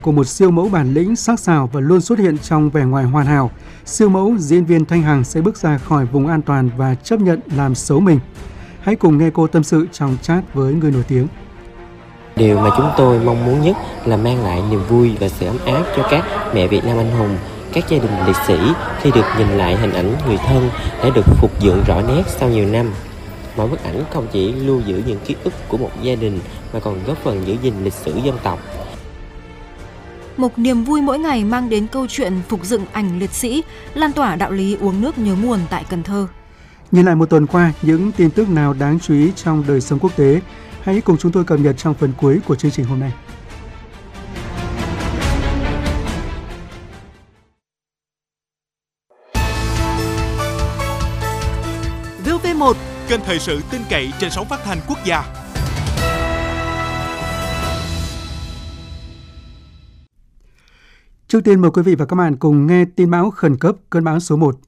của một siêu mẫu bản lĩnh sắc sảo và luôn xuất hiện trong vẻ ngoài hoàn hảo. Siêu mẫu diễn viên Thanh Hằng sẽ bước ra khỏi vùng an toàn và chấp nhận làm xấu mình. Hãy cùng nghe cô tâm sự trong chat với người nổi tiếng. Điều mà chúng tôi mong muốn nhất là mang lại niềm vui và sự ấm áp cho các mẹ Việt Nam anh hùng, các gia đình liệt sĩ khi được nhìn lại hình ảnh người thân đã được phục dựng rõ nét sau nhiều năm. Mỗi bức ảnh không chỉ lưu giữ những ký ức của một gia đình mà còn góp phần giữ gìn lịch sử dân tộc. Một niềm vui mỗi ngày mang đến câu chuyện phục dựng ảnh liệt sĩ, lan tỏa đạo lý uống nước nhớ nguồn tại Cần Thơ. Nhìn lại một tuần qua, những tin tức nào đáng chú ý trong đời sống quốc tế? Hãy cùng chúng tôi cập nhật trong phần cuối của chương trình hôm nay. VOV1, kênh thời sự tin cậy trên sóng phát thanh quốc gia. Trước tiên mời quý vị và các bạn cùng nghe tin bão khẩn cấp cơn bão số 1.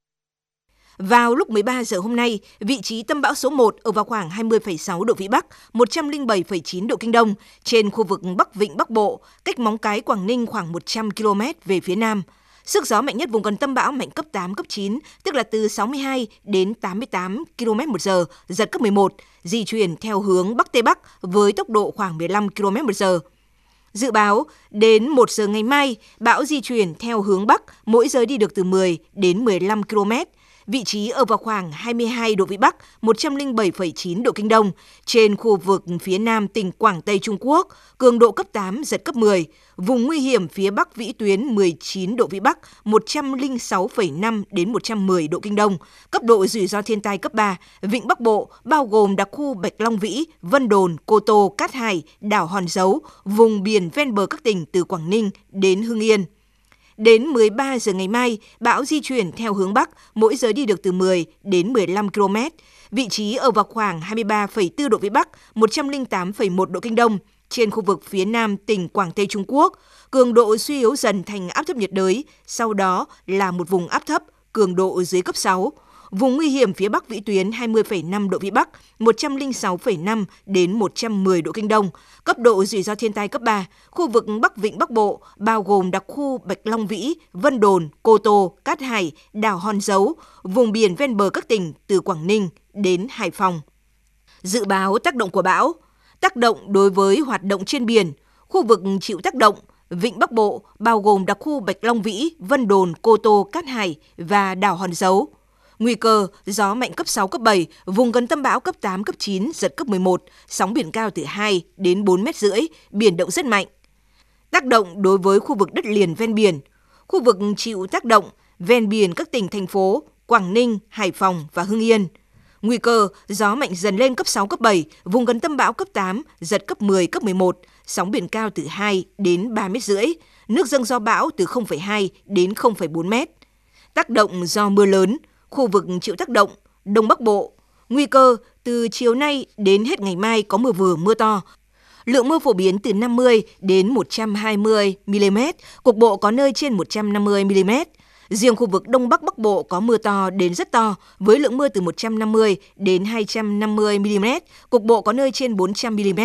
Vào lúc 13 giờ hôm nay, vị trí tâm bão số 1 ở vào khoảng 20,6 độ Vĩ Bắc, 107,9 độ Kinh Đông, trên khu vực Bắc Vịnh Bắc Bộ, cách Móng Cái, Quảng Ninh khoảng 100 km về phía Nam. Sức gió mạnh nhất vùng gần tâm bão mạnh cấp 8, cấp 9, tức là từ 62 đến 88 km/h, giật cấp 11, di chuyển theo hướng Bắc Tây Bắc với tốc độ khoảng 15 km/h. Dự báo, đến 1 giờ ngày mai, bão di chuyển theo hướng Bắc, mỗi giờ đi được từ 10 đến 15 km. Vị trí ở vào khoảng 22 độ Vĩ Bắc, 107,9 độ Kinh Đông, trên khu vực phía Nam tỉnh Quảng Tây Trung Quốc, cường độ cấp 8, giật cấp 10. Vùng nguy hiểm phía Bắc vĩ tuyến 19 độ Vĩ Bắc, 106,5 đến 110 độ Kinh Đông, cấp độ rủi ro thiên tai cấp 3, Vịnh Bắc Bộ, bao gồm đặc khu Bạch Long Vĩ, Vân Đồn, Cô Tô, Cát Hải, đảo Hòn Dấu, vùng biển ven bờ các tỉnh từ Quảng Ninh đến Hưng Yên. Đến 13 giờ ngày mai, bão di chuyển theo hướng Bắc, mỗi giờ đi được từ 10 đến 15 km. Vị trí ở vào khoảng 23,4 độ Vĩ Bắc, 108,1 độ Kinh Đông, trên khu vực phía Nam tỉnh Quảng Tây Trung Quốc. Cường độ suy yếu dần thành áp thấp nhiệt đới, sau đó là một vùng áp thấp, cường độ dưới cấp 6. Vùng nguy hiểm phía Bắc vĩ tuyến 20,5 độ Vĩ Bắc, 106,5 đến 110 độ Kinh Đông, cấp độ rủi ro thiên tai cấp 3, khu vực Bắc Vịnh Bắc Bộ, bao gồm đặc khu Bạch Long Vĩ, Vân Đồn, Cô Tô, Cát Hải, đảo Hòn Dấu, vùng biển ven bờ các tỉnh từ Quảng Ninh đến Hải Phòng. Dự báo tác động của bão. Tác động đối với hoạt động trên biển, khu vực chịu tác động, Vịnh Bắc Bộ, bao gồm đặc khu Bạch Long Vĩ, Vân Đồn, Cô Tô, Cát Hải và đảo Hòn Dấu. Nguy cơ, gió mạnh cấp 6, cấp 7, vùng gần tâm bão cấp 8, cấp 9, giật cấp 11, sóng biển cao từ 2 đến 4,5 mét, biển động rất mạnh. Tác động đối với khu vực đất liền ven biển, khu vực chịu tác động, ven biển các tỉnh, thành phố, Quảng Ninh, Hải Phòng và Hưng Yên. Nguy cơ, gió mạnh dần lên cấp 6, cấp 7, vùng gần tâm bão cấp 8, giật cấp 10, cấp 11, sóng biển cao từ 2 đến 3,5 mét, nước dâng do bão từ 0,2 đến 0,4 mét. Tác động do mưa lớn, khu vực chịu tác động, Đông Bắc Bộ. Nguy cơ, từ chiều nay đến hết ngày mai có mưa vừa mưa to. Lượng mưa phổ biến từ 50 đến 120 mm, cục bộ có nơi trên 150 mm. Riêng khu vực Đông Bắc Bắc Bộ có mưa to đến rất to, với lượng mưa từ 150 đến 250 mm, cục bộ có nơi trên 400 mm.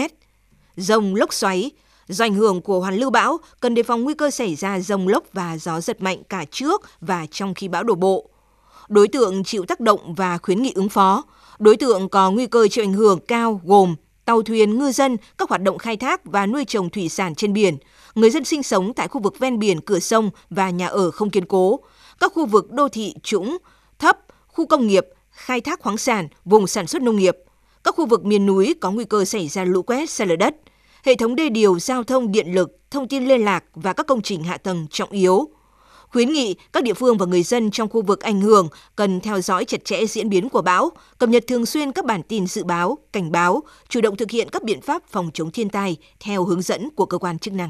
Dông lốc xoáy. Do ảnh hưởng của hoàn lưu bão, cần đề phòng nguy cơ xảy ra dông lốc và gió giật mạnh cả trước và trong khi bão đổ bộ. Đối tượng chịu tác động và khuyến nghị ứng phó. Đối tượng có nguy cơ chịu ảnh hưởng cao gồm tàu thuyền, ngư dân, các hoạt động khai thác và nuôi trồng thủy sản trên biển, người dân sinh sống tại khu vực ven biển, cửa sông và nhà ở không kiên cố, các khu vực đô thị trũng, thấp, khu công nghiệp, khai thác khoáng sản, vùng sản xuất nông nghiệp, các khu vực miền núi có nguy cơ xảy ra lũ quét, sạt lở đất, hệ thống đê điều, giao thông, điện lực, thông tin liên lạc và các công trình hạ tầng trọng yếu. Khuyến nghị các địa phương và người dân trong khu vực ảnh hưởng cần theo dõi chặt chẽ diễn biến của bão, cập nhật thường xuyên các bản tin dự báo, cảnh báo, chủ động thực hiện các biện pháp phòng chống thiên tai theo hướng dẫn của cơ quan chức năng.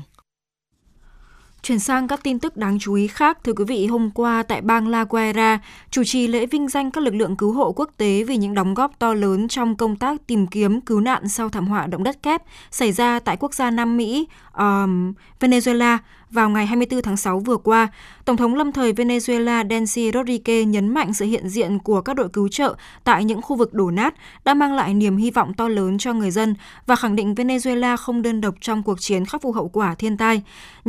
Chuyển sang các tin tức đáng chú ý khác, thưa quý vị, hôm qua tại bang La Guaira, chủ trì lễ vinh danh các lực lượng cứu hộ quốc tế vì những đóng góp to lớn trong công tác tìm kiếm cứu nạn sau thảm họa động đất kép xảy ra tại quốc gia Nam Mỹ, Venezuela vào ngày 24 tháng 6 vừa qua. Tổng thống lâm thời Venezuela Delcy Rodríguez nhấn mạnh sự hiện diện của các đội cứu trợ tại những khu vực đổ nát đã mang lại niềm hy vọng to lớn cho người dân và khẳng định Venezuela không đơn độc trong cuộc chiến khắc phục hậu quả thiên tai.